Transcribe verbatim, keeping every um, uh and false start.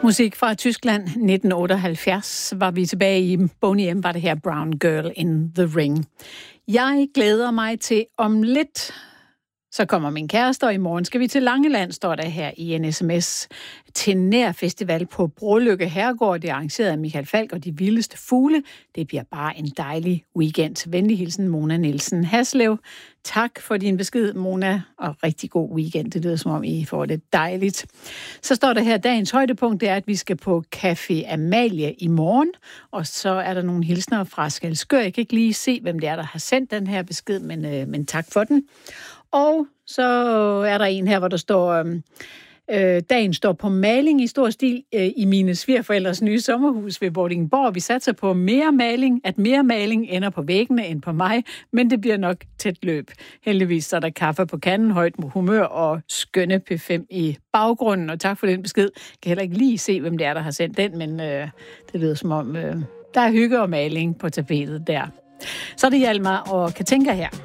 Musik fra Tyskland nitten otteoghalvfjerds var vi tilbage i. Boney M var det her Brown Girl in the Ring. Jeg glæder mig til om lidt. Så kommer min kæreste, og i morgen skal vi til Langeland, står der her i en sms. Til Nær Festival på Brolykke Herregård. Det er arrangeret af Michael Falk og de vildeste fugle. Det bliver bare en dejlig weekend. Venlig hilsen, Mona Nielsen Haslev. Tak for din besked, Mona, og rigtig god weekend. Det lyder som om, I får det dejligt. Så står der her, dagens højdepunkt, det er, at vi skal på Café Amalie i morgen. Og så er der nogle hilsner fra Skalskør. Jeg kan ikke lige se, hvem det er, der har sendt den her besked, men, øh, men tak for den. Og så er der en her, hvor der står, øh, dagen står på maling i stor stil øh, i mine svigerforældres nye sommerhus ved Vordingborg. Vi satser på mere maling, at mere maling ender på væggene end på mig, men det bliver nok tæt løb. Heldigvis så er der kaffe på kanden, højt humør og skønne P fem i baggrunden. Og tak for den besked. Jeg kan heller ikke lige se, hvem det er, der har sendt den, men øh, det lyder som om, øh, der er hygge og maling på tapetet der. Så er det Hjalmar og Katinka her.